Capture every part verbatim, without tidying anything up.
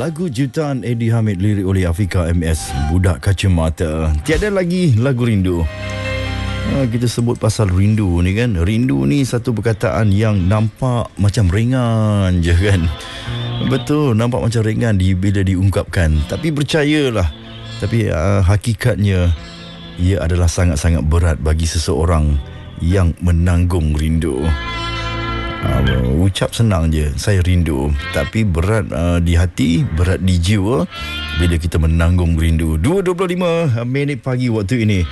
Lagu jutaan Eddie Hamid, lirik oleh Afika M S, Budak Kacamata. Tiada lagi lagu rindu. Ha, kita sebut pasal rindu ni kan. Rindu ni satu perkataan yang nampak macam ringan je kan. Betul, nampak macam ringan di, bila diungkapkan. Tapi percayalah, tapi uh, hakikatnya ia adalah sangat-sangat berat bagi seseorang yang menanggung rindu. Uh, ucap senang je, saya rindu, tapi berat uh, di hati, berat di jiwa bila kita menanggung rindu. dua dua puluh lima minit pagi waktu ini.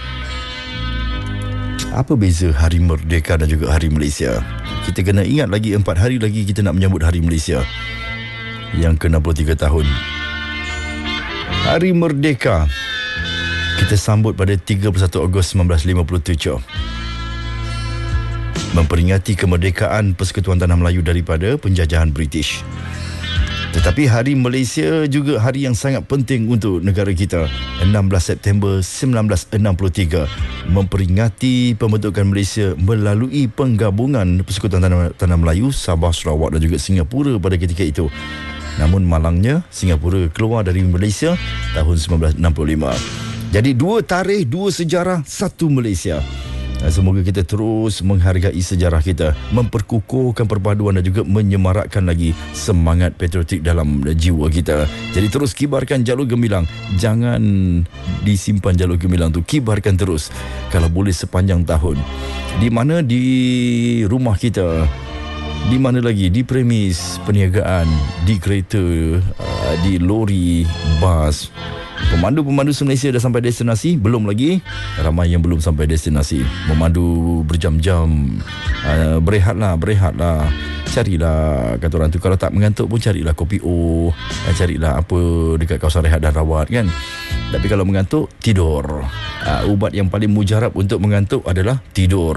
Apa beza Hari Merdeka dan juga Hari Malaysia? Kita kena ingat lagi empat hari lagi kita nak menyambut Hari Malaysia yang ke enam puluh tiga tahun. Hari Merdeka kita sambut pada tiga puluh satu Ogos sembilan belas lima puluh tujuh. Memperingati kemerdekaan Persekutuan Tanah Melayu daripada penjajahan British. Tetapi Hari Malaysia juga hari yang sangat penting untuk negara kita. enam belas September sembilan belas enam puluh tiga memperingati pembentukan Malaysia melalui penggabungan Persekutuan Tanah, Tanah Melayu, Sabah, Sarawak dan juga Singapura pada ketika itu. Namun malangnya Singapura keluar dari Malaysia tahun sembilan belas enam puluh lima. Jadi dua tarikh, dua sejarah, satu Malaysia. Semoga kita terus menghargai sejarah kita, memperkukuhkan perpaduan dan juga menyemarakkan lagi semangat patriotik dalam jiwa kita. Jadi terus kibarkan jalur gemilang. Jangan disimpan jalur gemilang tu, kibarkan terus. Kalau boleh sepanjang tahun. Di mana? Di rumah kita. Di mana lagi? Di premis perniagaan, di kereta, di lori, bas. Pemandu-pemandu se-Malaysia dah sampai destinasi? Belum lagi. Ramai yang belum sampai destinasi. Memandu berjam-jam. Uh, berehatlah, berehatlah. Carilah, kata orang tu, kalau tak mengantuk pun carilah kopi O. Uh, carilah apa dekat kawasan rehat dan rawat kan. Tapi kalau mengantuk, tidur. Uh, ubat yang paling mujarab untuk mengantuk adalah tidur.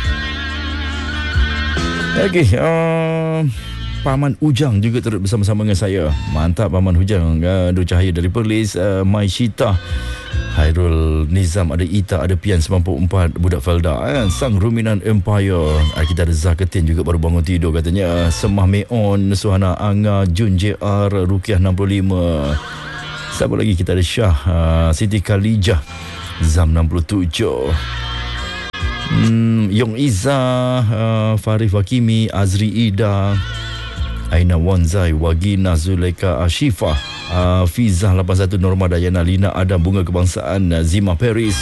Okey, uh, Paman Ujang juga turut bersama-sama dengan saya. Mantap Paman Ujang. uh, Nur Cahaya dari Perlis, uh, Mai Syita, Hairul Nizam, ada Ita, ada Pian sembilan puluh empat, Budak Felda, eh? Sang Ruminan Empire. uh, Kita ada Zaketin juga baru bangun tidur katanya. Semah Meon, Suhana Anga, Jun J R, Rukiah enam puluh lima. Siapa lagi? Kita ada Syah, uh, Siti Khalijah, Zam enam puluh tujuh, hmm, Yong Iza, uh, Farif Hakimi, Azri Ida, Aina Wanzai, Wagina, Zulaika, Ashifah, uh, Fizah lapan puluh satu, Norma Dayana, Lina Adam, Bunga Kebangsaan, uh, Zima Paris.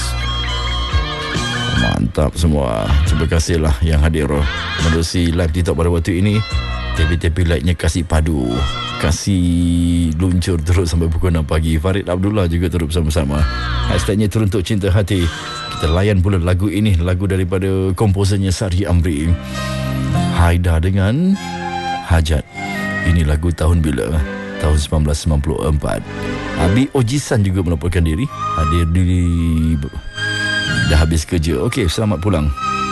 Mantap semua. Terima kasihlah yang hadir menerusi live TikTok pada waktu ini. Tepi-tepi like-nya kasih padu, kasih luncur terus sampai pukul enam pagi. Farid Abdullah juga terus bersama-sama. Hashtagnya Teruntuk Cinta Hati. Kita layan pula lagu ini, lagu daripada komposernya Sari Amri, Haida dengan Hajat. Ini lagu tahun bila? Tahun sembilan belas sembilan puluh empat. Abi Ojisan juga melaporkan diri, hadir di dah habis kerja. Okey, selamat pulang.